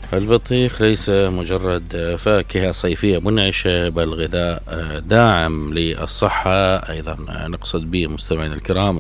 البطيخ ليس مجرد فاكهة صيفية منعشة، بل غذاء داعم للصحة. أيضا نقصد به مستمعينا الكرام